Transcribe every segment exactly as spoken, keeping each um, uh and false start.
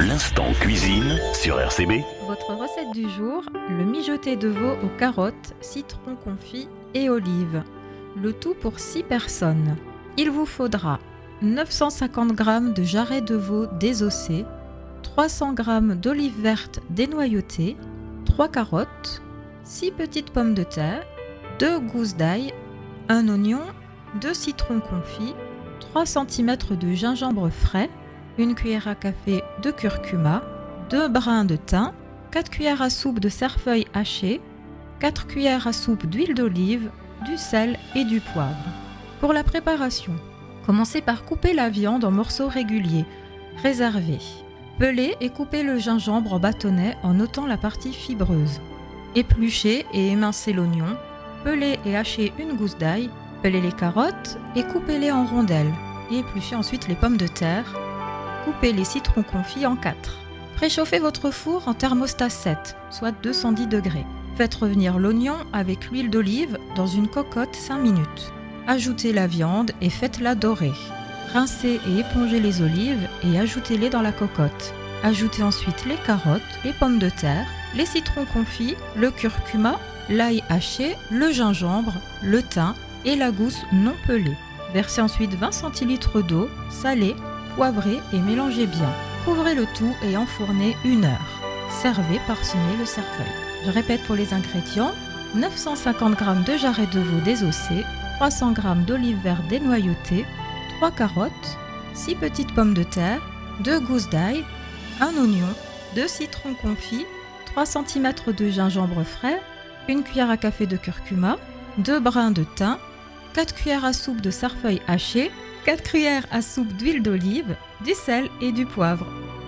L'instant cuisine sur R C B. Votre recette du jour, le mijoté de veau aux carottes, citron confit et olives. Le tout pour six personnes. Il vous faudra neuf cent cinquante grammes de jarret de veau désossé, trois cents grammes d'olives vertes dénoyautées, trois carottes, six petites pommes de terre, deux gousses d'ail, un oignon, deux citrons confits, trois centimètres de gingembre frais, une cuillère à café de curcuma, deux brins de thym, quatre cuillères à soupe de cerfeuil haché, quatre cuillères à soupe d'huile d'olive, du sel et du poivre. Pour la préparation, commencez par couper la viande en morceaux réguliers, réservés. Pelez et coupez le gingembre en bâtonnets en ôtant la partie fibreuse. Épluchez et émincez l'oignon, pelez et hachez une gousse d'ail, pelez les carottes et coupez-les en rondelles. Et épluchez ensuite les pommes de terre. Coupez les citrons confits en quatre. Préchauffez votre four en thermostat sept, soit deux cent dix degrés. Faites revenir l'oignon avec l'huile d'olive dans une cocotte cinq minutes. Ajoutez la viande et faites-la dorer. Rincez et épongez les olives et ajoutez-les dans la cocotte. Ajoutez ensuite les carottes, les pommes de terre, les citrons confits, le curcuma, l'ail haché, le gingembre, le thym et la gousse non pelée. Versez ensuite vingt centilitres d'eau, salée, poivrez et mélangez bien. Couvrez le tout et enfournez une heure. Servez parsemez le cerfeuil. Je répète pour les ingrédients, neuf cent cinquante grammes de jarret de veau désossé, trois cents grammes d'olives vertes dénoyautées, trois carottes, six petites pommes de terre, deux gousses d'ail, un oignon, deux citrons confits, trois centimètres de gingembre frais, une cuillère à café de curcuma, deux brins de thym, quatre cuillères à soupe de cerfeuil haché, quatre cuillères à soupe d'huile d'olive, du sel et du poivre.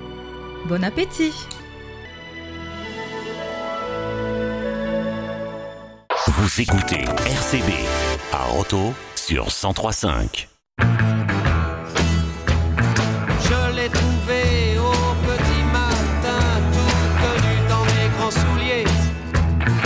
Bon appétit! Vous écoutez R C B à Roto sur cent trois virgule cinq.